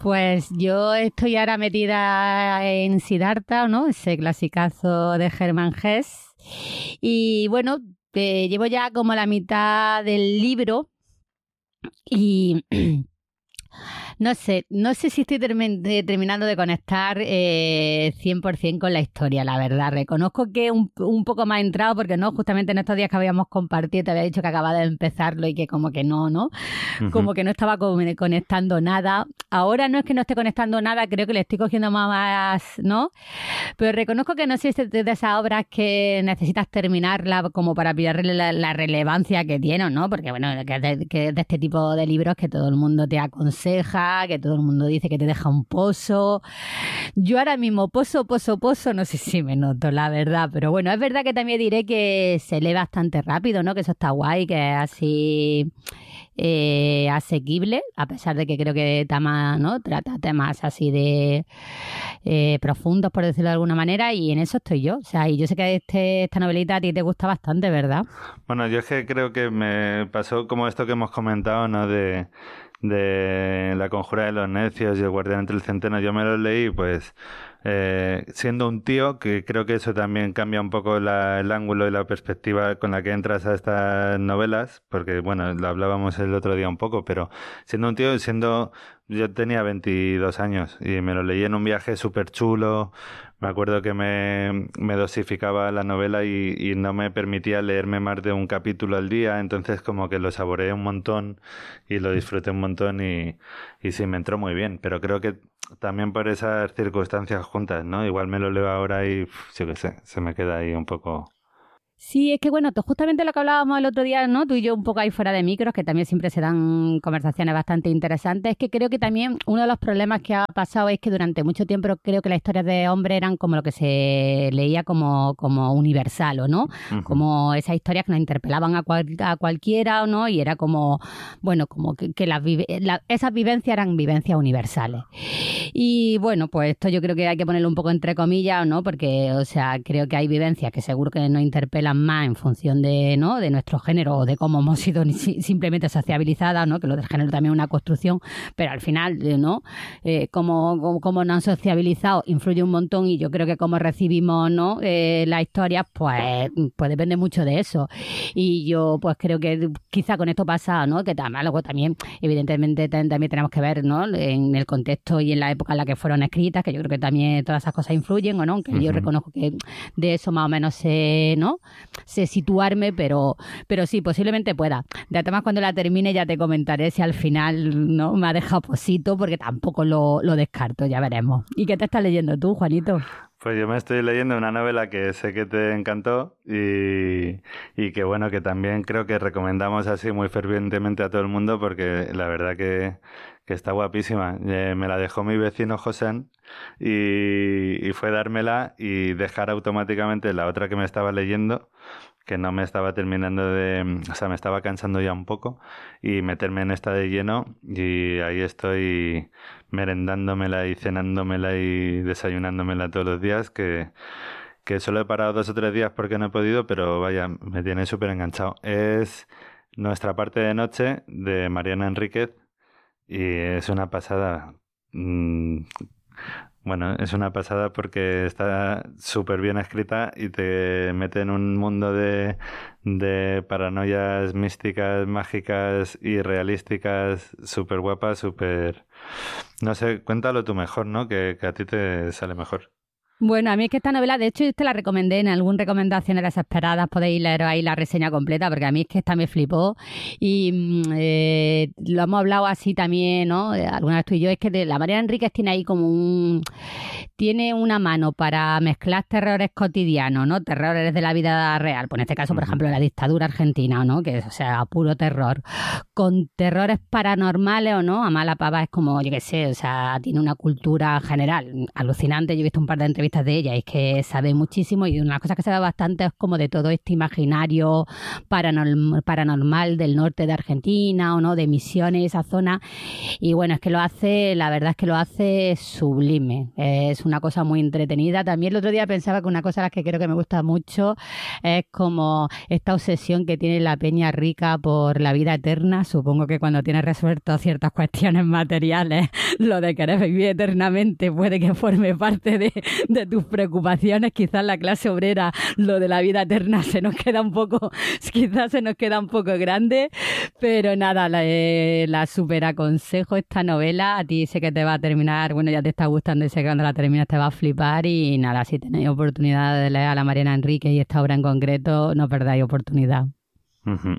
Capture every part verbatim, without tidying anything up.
Pues yo estoy ahora metida en Siddhartha, ¿no? Ese clasicazo de Hermann Hesse. Y bueno, eh, llevo ya como la mitad del libro y no sé, no sé si estoy termi- eh, terminando de conectar eh, cien por ciento con la historia, la verdad. Reconozco que un, un poco más he entrado porque no, justamente en estos días que habíamos compartido te había dicho que acababa de empezarlo y que como que no, ¿no? Ujú. Como que no estaba co- conectando nada. Ahora no es que no esté conectando nada, creo que le estoy cogiendo más, ¿no? Pero reconozco que no sé si es de esas obras que necesitas terminarla como para pillarle la, la relevancia que tiene, ¿no? Porque, bueno, que es, de, que es de este tipo de libros que todo el mundo te aconseja, que todo el mundo dice que te deja un pozo. Yo ahora mismo, pozo, pozo, pozo, no sé si me noto, la verdad. Pero bueno, es verdad que también diré que se lee bastante rápido, ¿no? Que eso está guay, que es así... Eh, asequible, a pesar de que creo que Tama, ¿no? Trata temas así de eh, profundos, por decirlo de alguna manera, y en eso estoy yo. O sea, y yo sé que este, esta novelita a ti te gusta bastante, ¿verdad? Bueno, yo es que creo que me pasó como esto que hemos comentado, ¿no? De, de La conjura de los necios y El guardián entre el centeno. Yo me lo leí, pues, eh, siendo un tío, que creo que eso también cambia un poco la- el ángulo y la perspectiva con la que entras a estas novelas, porque, bueno, lo hablábamos el otro día un poco, pero siendo un tío, siendo... Yo tenía veintidós años y me lo leí en un viaje súper chulo. Me acuerdo que me, me dosificaba la novela y, y no me permitía leerme más de un capítulo al día, entonces como que lo saboreé un montón y lo disfruté un montón y, y sí, me entró muy bien, pero creo que también por esas circunstancias juntas, ¿no? Igual me lo leo ahora y, uf, yo qué sé, se me queda ahí un poco... Sí, es que bueno, tú- justamente lo que hablábamos el otro día, ¿no? Tú y yo un poco ahí fuera de micros, que también siempre se dan conversaciones bastante interesantes, es que creo que también uno de los problemas que ha pasado es que durante mucho tiempo creo que las historias de hombres eran como lo que se leía como, como universal, ¿o no? Ujú. Como esas historias que nos interpelaban a, cual- a cualquiera, ¿no? Y era como, bueno, como que, que las vive- la- esas vivencias eran vivencias universales. Y bueno, pues esto yo creo que hay que ponerlo un poco entre comillas, ¿no? Porque, o sea, creo que hay vivencias que seguro que nos interpelan más en función de, ¿no? De nuestro género o de cómo hemos sido ni si- simplemente sociabilizadas, ¿no? Que lo del género también es una construcción, pero al final, eh, ¿no? Eh, cómo, cómo, cómo nos han sociabilizado influye un montón y yo creo que cómo recibimos, ¿no? Eh, las historias, pues, pues depende mucho de eso. Y yo, pues creo que quizá con esto pasa, ¿no? Que también, luego también, evidentemente, tam- también tenemos que ver, ¿no? En el contexto y en la época en la que fueron escritas, que yo creo que también todas esas cosas influyen, ¿o no? Aunque yo Ujú. reconozco que de eso más o menos sé, ¿no? Sé situarme, pero, pero sí, posiblemente pueda. De además, cuando la termine ya te comentaré si al final, ¿no? Me ha dejado posito, porque tampoco lo, lo descarto, ya veremos. ¿Y qué te estás leyendo tú, Juanito? Pues yo me estoy leyendo una novela que sé que te encantó y, y que bueno, que también creo que recomendamos así muy fervientemente a todo el mundo porque la verdad que, que está guapísima. Eh, me la dejó mi vecino José y, y fue dármela y dejar automáticamente la otra que me estaba leyendo, que no me estaba terminando de... O sea, me estaba cansando ya un poco y meterme en esta de lleno y ahí estoy merendándomela y cenándomela y desayunándomela todos los días, que, que solo he parado dos o tres días porque no he podido, pero vaya, me tiene súper enganchado. Es Nuestra parte de noche de Mariana Enríquez y es una pasada. Mm, bueno, es una pasada porque está súper bien escrita y te mete en un mundo de, de paranoias místicas, mágicas y realísticas, súper guapa, súper... No sé, cuéntalo tú mejor, ¿no? Que, que a ti te sale mejor. Bueno, a mí es que esta novela, de hecho, yo te la recomendé en algún recomendaciones desesperadas, podéis leer ahí la reseña completa, porque a mí es que esta me flipó y mm, eh, lo hemos hablado así también, ¿no? Eh, Alguna vez tú y yo, es que de, la Mariana Enríquez tiene ahí como un... tiene una mano para mezclar terrores cotidianos, ¿no? Terrores de la vida real, pues en este caso, por Ujú. ejemplo, la dictadura argentina, ¿no? Que es, o sea, puro terror, con terrores paranormales o no, Amala Pava es como, yo qué sé, o sea, tiene una cultura general alucinante. Yo he visto un par de entrevistas de ella y es que sabe muchísimo y una de las cosas que sabe bastante es como de todo este imaginario paranorm- paranormal del norte de Argentina o no, de Misiones, esa zona. Y bueno, es que lo hace, la verdad es que lo hace sublime. Es una cosa muy entretenida. También el otro día pensaba que una cosa a las que creo que me gusta mucho es como esta obsesión que tiene la peña rica por la vida eterna. Supongo que cuando tienes resuelto ciertas cuestiones materiales, lo de querer vivir eternamente puede que forme parte de, de tus preocupaciones. Quizás la clase obrera, lo de la vida eterna se nos queda un poco, quizás se nos queda un poco grande, pero nada, la, eh, la super aconsejo esta novela. A ti sé que te va a terminar, bueno, ya te está gustando y sé que cuando la terminas te va a flipar. Y nada, si tenéis oportunidad de leer a la Mariana Enríquez y esta obra en concreto, no perdáis oportunidad. Uh-huh.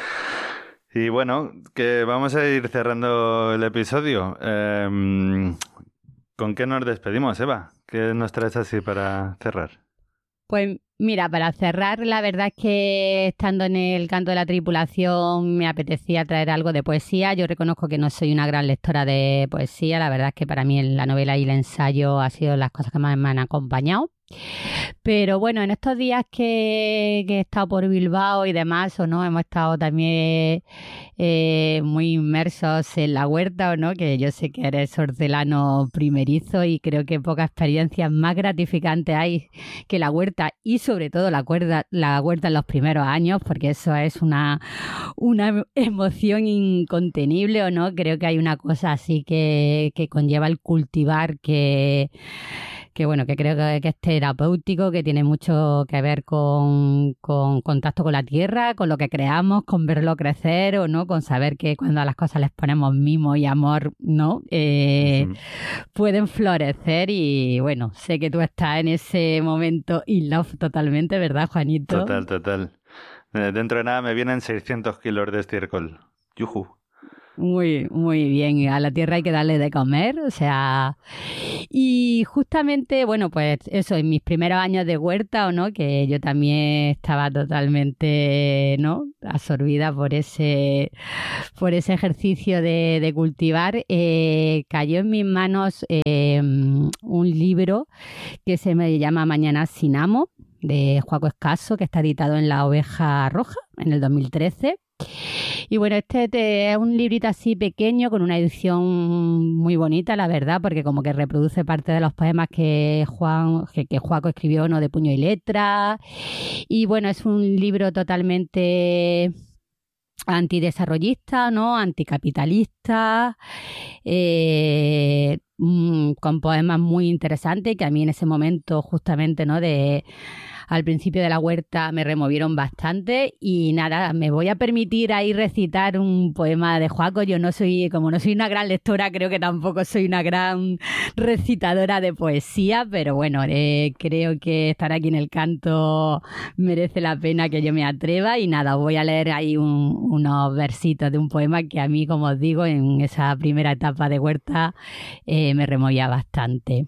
Y bueno, que vamos a ir cerrando el episodio. Eh, ¿Con qué nos despedimos, Eva? ¿Qué nos traes así para cerrar? Pues mira, para cerrar, la verdad es que estando en el canto de la tripulación me apetecía traer algo de poesía. Yo reconozco que no soy una gran lectora de poesía. La verdad es que para mí la novela y el ensayo han sido las cosas que más me han acompañado. Pero bueno, en estos días que, que he estado por Bilbao y demás, o no, hemos estado también eh, muy inmersos en la huerta, o no, que yo sé que eres hortelano primerizo y creo que pocas experiencias más gratificantes hay que la huerta, y sobre todo la, cuerda, la huerta en los primeros años, porque eso es una, una emoción incontenible, o no. Creo que hay una cosa así que, que conlleva el cultivar que... que bueno, que creo que, que es terapéutico, que tiene mucho que ver con, con contacto con la tierra, con lo que creamos, con verlo crecer, o no, con saber que cuando a las cosas les ponemos mimo y amor, ¿no? Eh, uh-huh. Pueden florecer. Y bueno, sé que tú estás en ese momento in love totalmente, ¿verdad, Juanito? Total, total. Eh, dentro de nada me vienen seiscientos kilos de estiércol. Yujú. Muy, muy bien. A la tierra hay que darle de comer, o sea... Y justamente, bueno, pues eso, en mis primeros años de huerta, o no, que yo también estaba totalmente, ¿no?, absorbida por ese, por ese ejercicio de, de cultivar, eh, cayó en mis manos eh, un libro que se me llama Mañana sin amo, de Joaco Escaso, que está editado en La Oveja Roja, en el dos mil trece. Y bueno, este te, es un librito así pequeño con una edición muy bonita, la verdad, porque como que reproduce parte de los poemas que Juan, que, que Joaco escribió, ¿no?, de puño y letra. Y bueno, es un libro totalmente antidesarrollista, ¿no?, anticapitalista, eh, mmm, con poemas muy interesantes que a mí en ese momento justamente, ¿no?, de... al principio de la huerta me removieron bastante. Y nada, me voy a permitir ahí recitar un poema de Joaco. Yo no soy, como no soy una gran lectora, creo que tampoco soy una gran recitadora de poesía, pero bueno, eh, creo que estar aquí en el canto merece la pena que yo me atreva. Y nada, voy a leer ahí un, unos versitos de un poema que a mí, como os digo, en esa primera etapa de huerta eh, me removía bastante.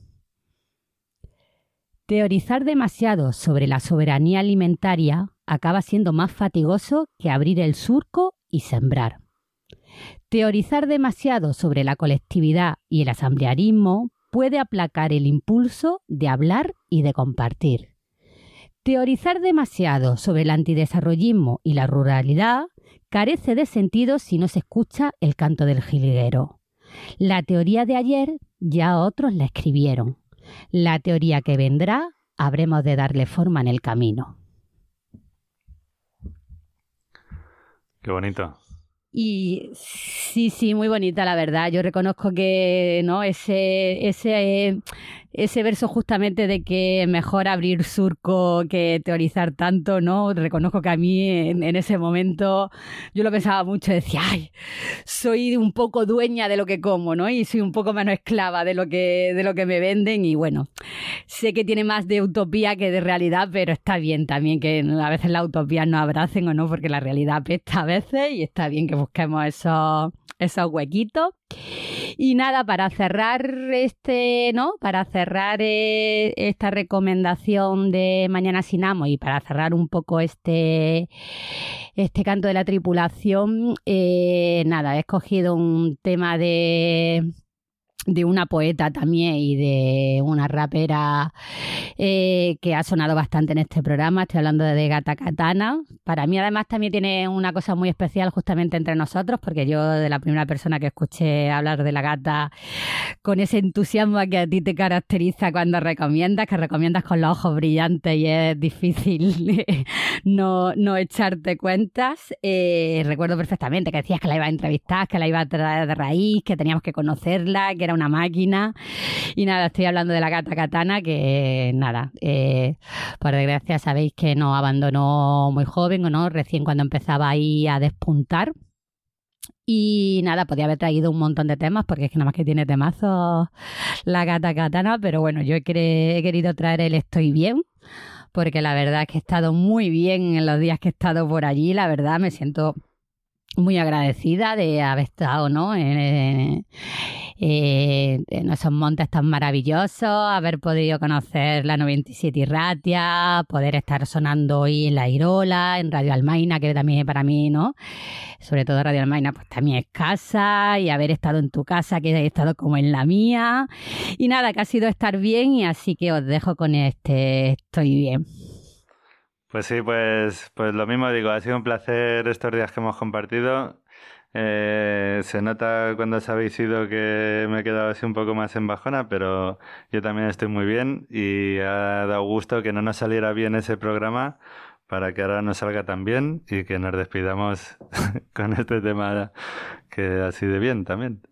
Teorizar demasiado sobre la soberanía alimentaria acaba siendo más fatigoso que abrir el surco y sembrar. Teorizar demasiado sobre la colectividad y el asamblearismo puede aplacar el impulso de hablar y de compartir. Teorizar demasiado sobre el antidesarrollismo y la ruralidad carece de sentido si no se escucha el canto del jilguero. La teoría de ayer ya otros la escribieron. La teoría que vendrá, habremos de darle forma en el camino. Qué bonito. Y sí, sí, muy bonita, la verdad. Yo reconozco que, ¿no?, ese, ese, ese verso justamente de que mejor abrir surco que teorizar tanto, ¿no? Reconozco que a mí en, en ese momento yo lo pensaba mucho, decía, ay, soy un poco dueña de lo que como, ¿no? Y soy un poco menos esclava de lo que, de lo que me venden. Y bueno, sé que tiene más de utopía que de realidad, pero está bien también que a veces las utopías nos abracen, o no, porque la realidad apesta a veces y está bien que busquemos esos, esos huequitos. Y nada, para cerrar este, ¿no? Para cerrar eh, esta recomendación de Mañana sin amo, y para cerrar un poco este, este canto de la tripulación, eh, nada, he escogido un tema de de una poeta también y de una rapera eh, que ha sonado bastante en este programa. Estoy hablando de Gata Katana. Para mí además también tiene una cosa muy especial justamente entre nosotros, porque yo de la primera persona que escuché hablar de la gata con ese entusiasmo que a ti te caracteriza cuando recomiendas, que recomiendas con los ojos brillantes y es difícil no, no echarte cuentas. Eh, recuerdo perfectamente que decías que la iba a entrevistar, que la iba a traer de raíz, que teníamos que conocerla, que era una máquina. Y nada, estoy hablando de la Gata Katana, que nada, eh, por desgracia sabéis que nos abandonó muy joven, o no, recién cuando empezaba ahí a despuntar. Y nada, podía haber traído un montón de temas, porque es que nada más que tiene temazos la Gata Katana, pero bueno, yo he, quer- he querido traer el Estoy Bien, porque la verdad es que he estado muy bien en los días que he estado por allí. La verdad me siento muy agradecida de haber estado, ¿no?, en, en, en esos montes tan maravillosos, haber podido conocer la noventa y siete Irratia, poder estar sonando hoy en La Irola, en Radio Almaina, que también para mí, ¿no?, sobre todo Radio Almaina, pues también es casa, y haber estado en tu casa, que he estado como en la mía. Y nada, que ha sido estar bien, y así que os dejo con este Estoy Bien. Pues sí, pues, pues lo mismo digo, ha sido un placer estos días que hemos compartido. Eh, se nota cuando os habéis ido que me he quedado así un poco más en bajona, pero yo también estoy muy bien y ha dado gusto que no nos saliera bien ese programa para que ahora nos salga tan bien y que nos despidamos con este tema que así de bien también.